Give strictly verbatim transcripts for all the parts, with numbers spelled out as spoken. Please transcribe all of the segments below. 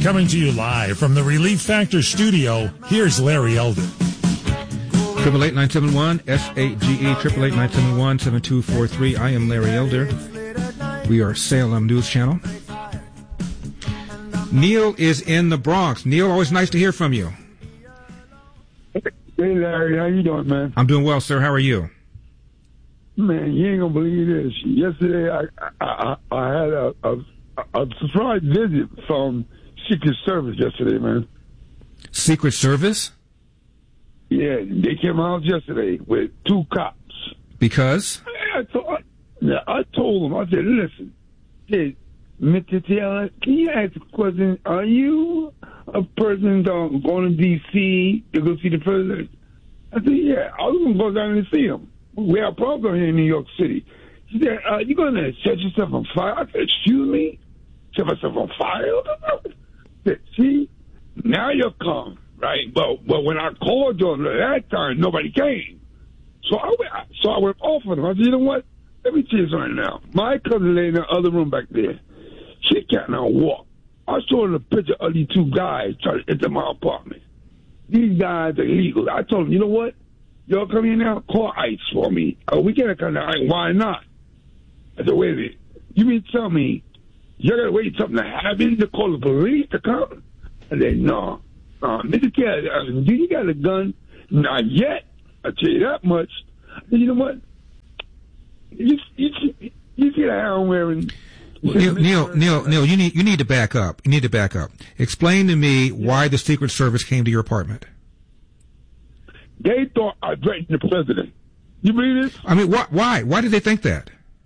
Coming to you live from the Relief Factor studio, here's Larry Elder. Triple eight nine seven one S A G E triple eight nine seven one seven two four three. I am Larry Elder. We are Salem News Channel. Neil is in the Bronx. Neil, always nice to hear from you. Hey Larry, how you doing, man? I'm doing well, sir. How are you? Man, you ain't gonna believe this. Yesterday, I I, I, I had a, a a surprise visit from Secret Service yesterday, man. Secret Service? Yeah, they came out yesterday with two cops. Because? I, I, told, I, I told them, I said, listen, hey, Mister Taylor, can you ask a question? Are you a person um, going to D C to go see the president? I said, yeah, I was going to go down and see him. We have a problem here in New York City. She said, uh, you going to set yourself on fire? I said, excuse me? Set myself on fire? I said, see, now you're calm, right? But but when I called you that time, nobody came. So I went, so I went off on him. I said, you know what? Let me tell you something now. My cousin lay in the other room back there. She can't now walk. I saw the picture of these two guys trying to enter my apartment. These guys are illegal. I told them, you know what? Y'all come here now, call ICE for me. Oh, we can't come down. Why not? I said, wait a minute. You mean tell me you're going to wait something to happen to call the police to come? I said, no. Uh, Mister Taylor, do you got a gun? Not yet. I'll tell you that much. I said, you know what? You, you, you see the hair I'm wearing? Neil, Neil, Neil, Neil, you need you need to back up. You need to back up. Explain to me why the Secret Service came to your apartment. They thought I threatened the president. You believe this? I mean, why? Why? Why did they think that?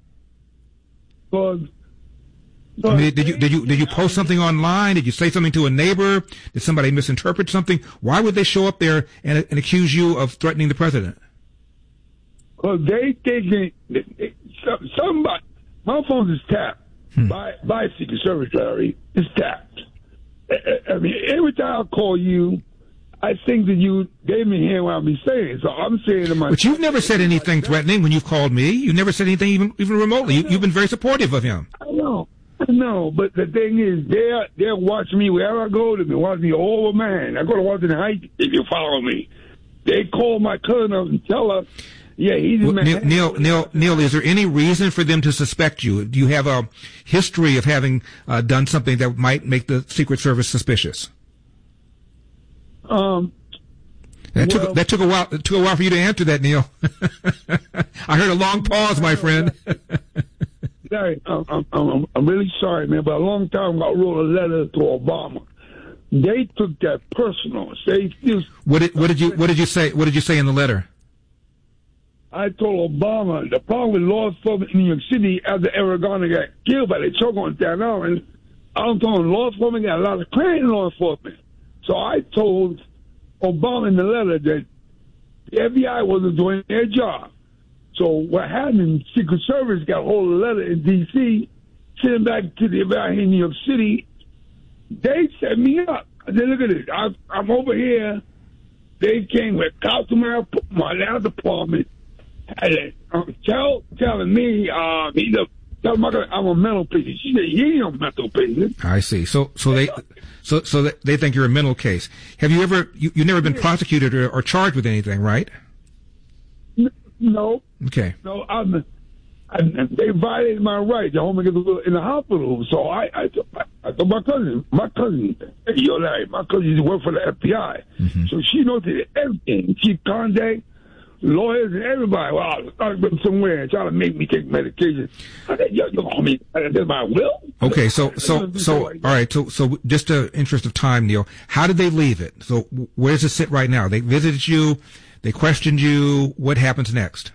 Because. I mean, did you did you did you post something online? Did you say something to a neighbor? Did somebody misinterpret something? Why would they show up there and, and accuse you of threatening the president? Because they thinking somebody. My phone is tapped hmm. by by Secret Service, Larry. It's tapped. I, I mean, every time I call you, I think that you gave me hear what I'm saying. So I'm saying to myself. But you've never said anything threatening when you've called me. You've never said anything even even remotely. You, you've been very supportive of him. I know. No, but the thing is, they're, they're watching me wherever I go. They've been watching me all over, man. I go to Washington Heights if you follow me. They call my cousin up and tell her, yeah, he's well, in Neil, Neil, Neil, Neil, is there any reason for them to suspect you? Do you have a history of having uh, done something that might make the Secret Service suspicious? Um, that well, took that took a while. It took a while for you to answer that, Neil. I heard a long pause, my friend. Larry, I'm, I'm, I'm really sorry, man, but a long time ago I wrote a letter to Obama. They took that personal. They just, what did what did you what did you say? What did you say in the letter? I told Obama the problem with law enforcement in New York City after Eric Garner got killed by the choke on Staten Island, I'm telling law enforcement got a lot of crime in law enforcement. So I told Obama in the letter that the F B I wasn't doing their job. So what happened, Secret Service got a hold of the letter in D C, sent it back to the F B I in New York City. They set me up. I said, look at this. I, I'm over here. They came with cops to my, my last apartment. And um, tell, telling me, uh, he's a, tell my, I'm a mental patient. She said, he ain't a mental patient. I see. So, so they, so, so they think you're a mental case. Have you ever, you, you've never been prosecuted or, or charged with anything, right? No. Okay. No, I'm, I, they violated my right. The home in the hospital. So I, I, I told my cousin, my cousin, hey, yo, Larry, my cousin used to work for the F B I. Mm-hmm. So she knows everything. She contact lawyers and everybody. Well, I was talking somewhere and trying to make me take medication. I said, yo, yo, I mean, that's my will. Okay, so, so, so, all right, so, so, just in interest of time, Neil, how did they leave it? So, where does it sit right now? They visited you, they questioned you. What happens next?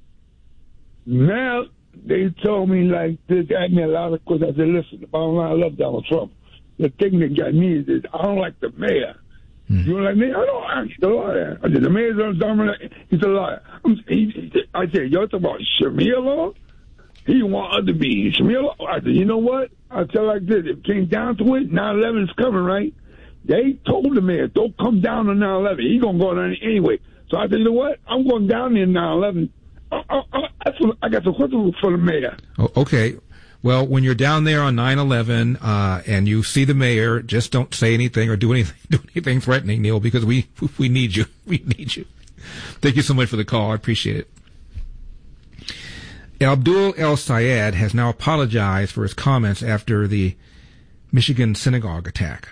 Now, they told me, like, they got me a lot of questions. I said, listen, the bottom line, I love Donald Trump. The thing that got me is that I don't like the mayor. Hmm. You don't like me? I don't like the lawyer. I said, the mayor's a dominant. He's a liar. I'm, he, he, I said, y'all talking about Shamir law? He want us to be Shamir law. I said, you know what? I tell like this. If it came down to it, nine eleven is coming, right? They told the mayor, don't come down on nine eleven. He's going to go down anyway. So I said, you know what? I'm going down there nine eleven. I, I, I, I got some questions for the mayor. Oh, okay. Well, when you're down there on nine eleven uh, and you see the mayor, just don't say anything or do anything, do anything threatening, Neil, because we we need you. We need you. Thank you so much for the call. I appreciate it. Abdul El Sayed has now apologized for his comments after the Michigan synagogue attack.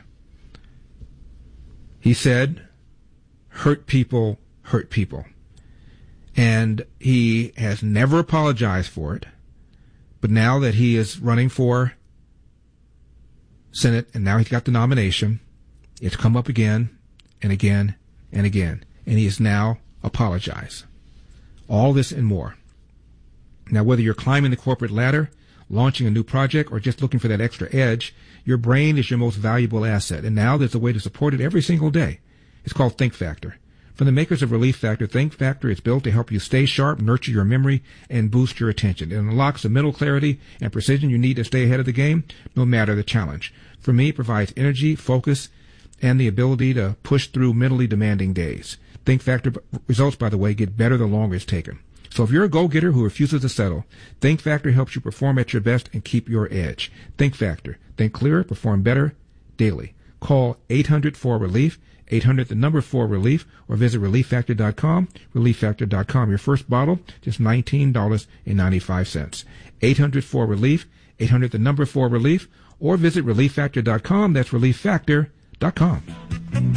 He said, hurt people, hurt people. And he has never apologized for it. But now that he is running for Senate and now he's got the nomination, it's come up again and again and again. And he has now apologized. All this and more. Now, whether you're climbing the corporate ladder, launching a new project, or just looking for that extra edge, your brain is your most valuable asset. And now there's a way to support it every single day. It's called Think Factor. From the makers of Relief Factor, Think Factor is built to help you stay sharp, nurture your memory, and boost your attention. It unlocks the mental clarity and precision you need to stay ahead of the game, no matter the challenge. For me, it provides energy, focus, and the ability to push through mentally demanding days. Think Factor results, by the way, get better the longer it's taken. So if you're a go-getter who refuses to settle, Think Factor helps you perform at your best and keep your edge. Think Factor. Think clearer, perform better daily. Call eight hundred four relief, eight hundred the number four relief, or visit relief factor dot com, relief factor dot com. Your first bottle, just nineteen dollars and ninety-five cents. eight hundred four relief, eight hundred the number four relief, or visit relief factor dot com. That's relief factor dot com.